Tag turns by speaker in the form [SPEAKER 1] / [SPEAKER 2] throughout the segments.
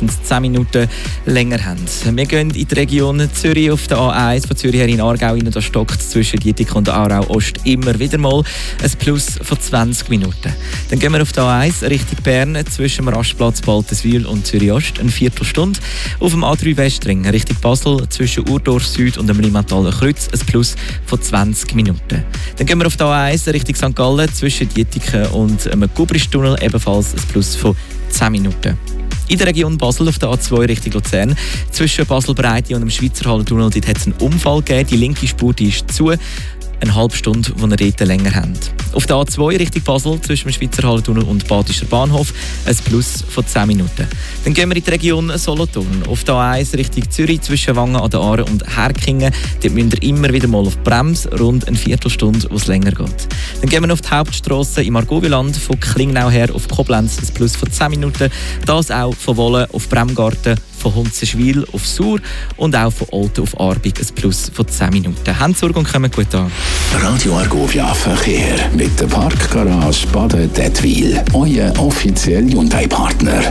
[SPEAKER 1] mindestens 10 Minuten länger haben. Wir gehen in die Region Zürich auf der A1 von Zürich her in Aargau rein. Da stockt es zwischen Dietik und Aarau Ost immer wieder mal ein Plus von 20 Minuten. Dann gehen wir auf der A1 Richtung Bern zwischen dem Rastplatz Baltenswil und Zürich Ost eine Viertelstunde. Auf dem A3 Westring Richtung Basel zwischen Urdorf Süd und dem Limmataler Kreuz ein Plus von 20 Minuten. Dann gehen wir auf der A1 Richtung St. Gallen zwischen Dietiken und dem Gubristunnel ebenfalls ein Plus von 10 Minuten. In der Region Basel auf der A2 Richtung Luzern zwischen Basel-Breite und dem Schweizer Hallentunnel hat es einen Unfall gegeben. Die linke Spur ist zu. Eine halbe Stunde, die ihr dort länger habt. Auf der A2 Richtung Basel zwischen dem Schweizer Hallentunnel und Badischer Bahnhof ein Plus von 10 Minuten. Dann gehen wir in die Region Solothurn. Auf der A1 Richtung Zürich zwischen Wangen an der Aare und Herkingen. Dort müsst ihr immer wieder mal auf die Bremse, rund eine Viertelstunde, wo es länger geht. Dann gehen wir auf die Hauptstrasse im Argovieland von Klingnau her auf Koblenz ein Plus von 10 Minuten. Das auch von Wolle auf Bremgarten, von Hunzenschwil auf Sur und auch von Olten auf Arbig ein Plus von 10 Minuten. Habt Sorge und kommt gut an.
[SPEAKER 2] Radio Argovia Verkehr mit der Parkgarage Baden-Dettwil. Euer offizieller Hyundai-Partner.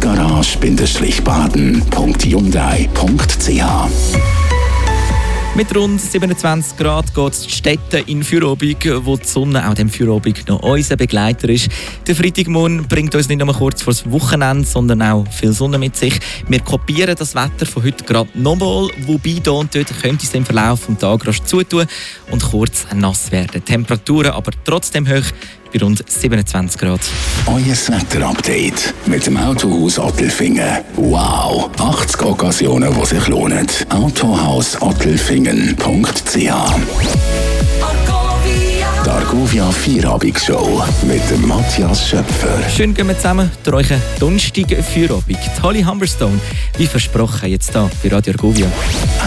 [SPEAKER 2] Parkgarage-baden.hyundai.ch.
[SPEAKER 1] Mit rund 27 Grad geht es die Städte in Feierabend, wo die Sonne auch dem Feierabend noch unser Begleiter ist. Der Freitagmorgen bringt uns nicht nur kurz vor das Wochenende, sondern auch viel Sonne mit sich. Wir kopieren das Wetter von heute gerade nochmal, wobei hier und dort könnte es im Verlauf des Tages rasch zutun und kurz nass werden. Temperaturen aber trotzdem hoch, bei rund 27 Grad.
[SPEAKER 2] Euer Wetterupdate mit dem Autohaus Ottelfingen. Wow! 80 Occasionen, die sich lohnen. Autohaus-Ottelfingen.ch. Die Argovia Feierabend-Show mit dem Matthias Schöpfer.
[SPEAKER 1] Schön gehen wir zusammen durch einen Donnerstag Feierabend. Holly Humberstone, wie versprochen, jetzt hier bei Radio Argovia.